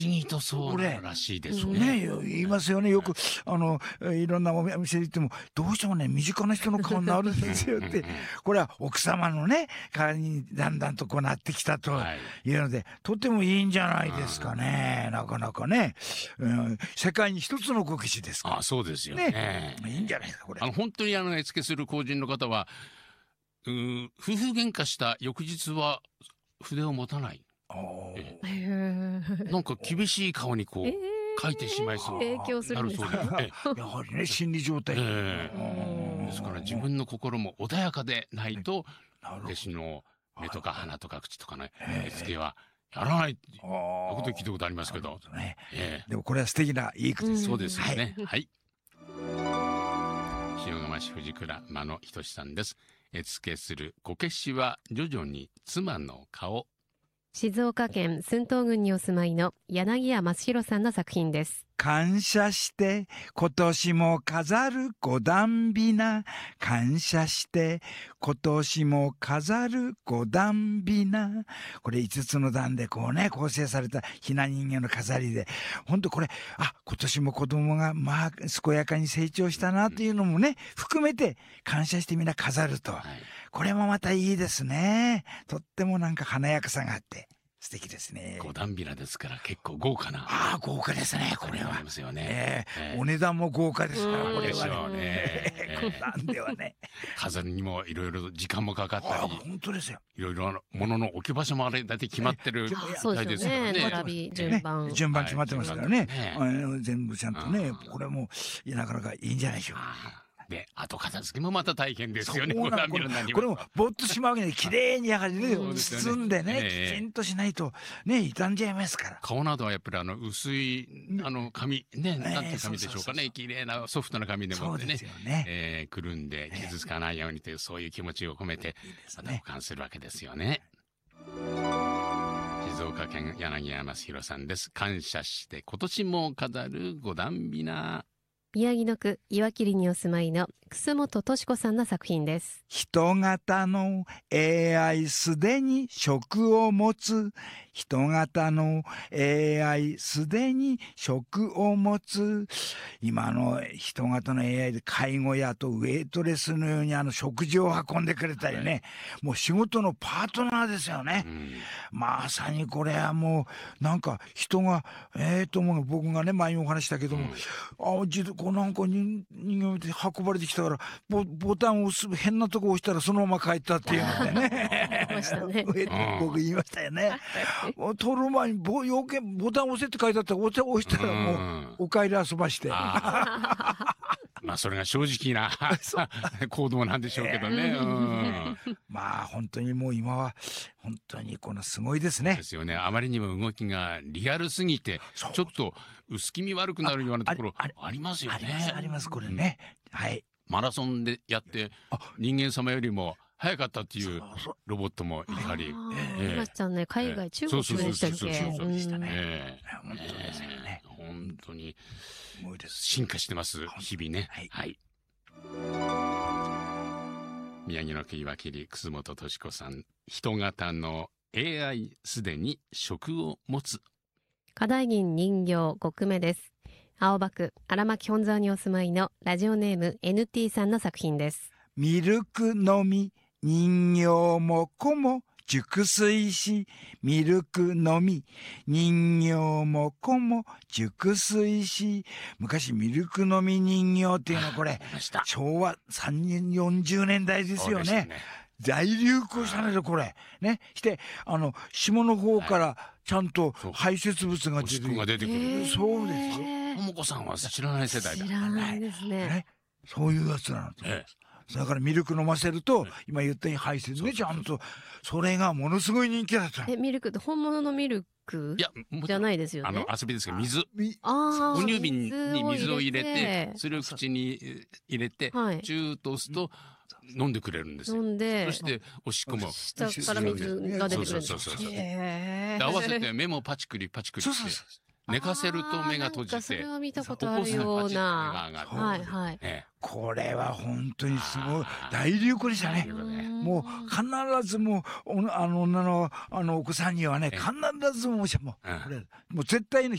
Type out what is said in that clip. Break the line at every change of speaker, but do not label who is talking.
不思議とそうなるらしいです
ね、
ね。
言いますよね。よく、いろんなお店に行っても、どうしてもね、身近な人の顔になるんですよって。これは奥様のね、顔にだんだんとこうなってきたというので、とてもいいんじゃないですかね。なかなかね。世界に一つのこけしですから。
あ、そうですよね。
いいんじゃないですか、これ。
本当に絵付けする工人の方は、夫婦喧嘩した翌日は筆を持たない。なんか厳しい顔にこう、描いてしまいそう
影響するんですね。
やはりね、心理状態。
ですから自分の心も穏やかでないと、弟子の目とか鼻とか口とかね、絵付けはやらないっていうこと聞いたことありますけど。
でもこれは素敵ないい句です。
そうですよね。はい。塩釜市藤倉間野仁さんです。絵付けするこけしは徐々に妻の顔。
静岡県駿東郡にお住まいの柳家正弘さんの作品です。
感謝して今年も飾る五段びな。感謝して今年も飾る五段びな。これ5つの段でこうね、構成されたひな人形の飾りで、ほんとこれ、今年も子供がまあ健やかに成長したなっていうのもね、含めて感謝してみんな飾ると。これもまたいいですね。とってもなんか華やかさがあって。素敵ですね。
五段ビラですから結構豪華な。
豪華ですね、これは。
ありますよね。
お値段も豪華ですから、これは
ね。
五段ではね。
飾りにもいろいろ時間もかかったり。
本当ですよ。
いろいろ物の置き場所もあれだって決まってる。
そうですね。並び、順番。
順番決まってますからね。全部ちゃんとね、これもなかなかいいんじゃないでしょうか。
で、後片付けもまた大変ですよね。
これもぼっとしまうわけで、綺麗にやはりね、包んでね、きちんとしないと、ね、傷んじゃいますから。
顔などはやっぱり薄い、紙、ね、なんて紙でしょうかね。綺麗なソフトな紙でもってね、くるんで傷つかないようにという、そういう気持ちを込めて、また保管するわけですよね。静岡県柳家正弘さんです。感謝して今年も飾る五段びな。
宮城野区岩切にお住まいの楠本敏子さんの作品です。
人型の AI すでに職を持つ。人型の AI すでに職を持つ。今人型の AI で介護やとウェイトレスのように食事を運んでくれたりね。もう仕事のパートナーですよね。まさにこれはもうなんか人が僕がね前にお話したけども、こうなんか人形で運ばれてきたからボタンを押す変なとこ押したらそのまま帰ったっていうのでね。僕言いましたよね。取る前に余計ボタン押せって書いてあったら押したらもうお帰り遊ばして。
まあそれが正直な行動なんでしょうけどね。
まあ本当にもう今は本当にすごいですね。
ですよね。あまりにも動きがリアルすぎてちょっと薄気味悪くなるようなところありますよね。
ありますこれね。はい。
マラソンでやって人間様よりも早かったっていうロボットもいたり。
いましたね。海外、中国でしたっけ。
そうでしたね。本当ですよね。
本当に進化してます日々ね。はい。宮城の区岩切楠本敏子さん。人型の AI すでに職を持つ。
課題銀人形5句目です。青葉区荒牧本沢にお住まいのラジオネーム NT さんの作品です。
ミルクのみ人形も子も熟睡し、ミルクのみ人形も子も熟睡し。昔ミルクのみ人形っていうのはこれ昭和40年代ですよね。大流行したねこれね。して下の方からちゃんと排泄物が出てくる。そうですよ。
ともこさんは知らない世代だ。
知らないですね。
そういうやつなんです。だからミルク飲ませると今言ったように排泄ねちゃんとそれがものすごい人気だった。
ミルクって本物のミルクじゃないですよね。
遊びですけど水。哺乳瓶に水を入れてそれを口に入れてチューと押すと飲んでくれるんですよ。
飲んで
そしておしっこも
下から水が出てくるんです。
合わせて目もパチクリパチクリして寝かせると目が閉じて、
それは見たことあるような。
起こすのが
はいはい。
これは本当にすごい大流行でしたね。もう必ずもう女のお子さんにはね、必ずもうこれもう絶対の